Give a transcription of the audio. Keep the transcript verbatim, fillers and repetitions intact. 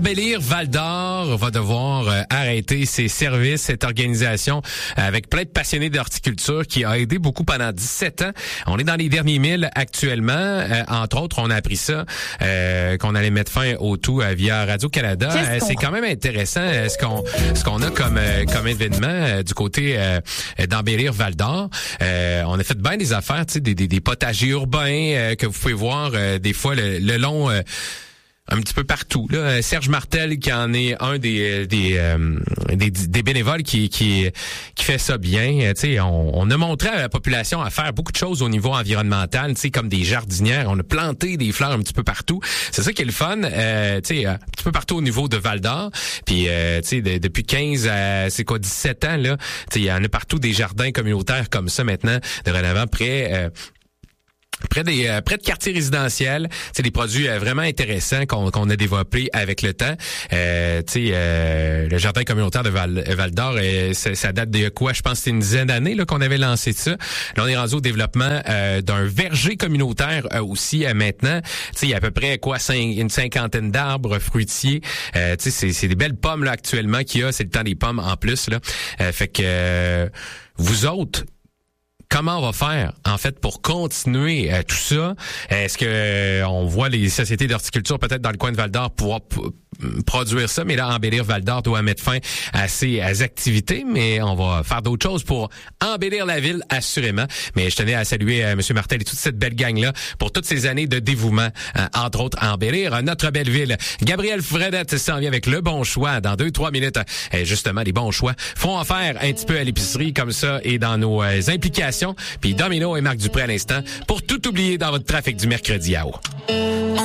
Embellir Val-d'Or va devoir euh, arrêter ses services, cette organisation euh, avec plein de passionnés d'horticulture qui a aidé beaucoup pendant dix-sept ans. On est dans les derniers milles actuellement. Euh, entre autres, on a appris ça, euh, qu'on allait mettre fin au tout euh, via Radio-Canada. Euh, c'est quand même intéressant euh, ce qu'on ce qu'on a comme euh, comme événement euh, du côté euh, d'Embellir Val-d'Or. Euh, on a fait bien des affaires, tu sais, des, des, des potagers urbains euh, que vous pouvez voir euh, des fois le, le long... Euh, un petit peu partout. Là, Serge Martel, qui en est un des des euh, des, des bénévoles qui qui qui fait ça bien. Tu sais, on, on a montré à la population à faire beaucoup de choses au niveau environnemental. Tu sais, comme des jardinières, on a planté des fleurs un petit peu partout. C'est ça qui est le fun. Euh, tu sais, un petit peu partout au niveau de Val-d'Or. Puis, euh, tu sais, de, depuis quinze à c'est quoi dix-sept ans là. Tu sais, il y en a partout des jardins communautaires comme ça maintenant, de dorénavant près. Euh, Près des euh, près de quartiers résidentiels, c'est des produits euh, vraiment intéressants qu'on qu'on a développés avec le temps. Euh, tu sais, euh, le jardin communautaire de Val, Val d'Or, euh, ça, ça date de quoi? Je pense que c'était une dizaine d'années là qu'on avait lancé ça. Là, on est rendu au développement euh, d'un verger communautaire euh, aussi euh, maintenant. Tu sais, il y a à peu près quoi, cinq, une cinquantaine d'arbres fruitiers. Euh, tu sais, c'est, c'est des belles pommes là actuellement qu'il y a. C'est le temps des pommes en plus là. Euh, fait que euh, vous autres. Comment on va faire, en fait, pour continuer euh, tout ça? Est-ce que euh, on voit les sociétés d'horticulture, peut-être dans le coin de Val-d'Or, pouvoir p- produire ça? Mais là, Embellir Val-d'Or doit mettre fin à ses à activités, mais on va faire d'autres choses pour embellir la ville, assurément. Mais je tenais à saluer euh, M. Martel et toute cette belle gang-là pour toutes ces années de dévouement, euh, entre autres, à embellir notre belle ville. Gabriel Fredette s'en vient avec le bon choix dans deux, trois minutes. Et justement, les bons choix font en faire un petit peu à l'épicerie, comme ça, et dans nos euh, implications. Puis Domino et Marc Dupré à l'instant pour tout oublier dans votre trafic du mercredi à eau.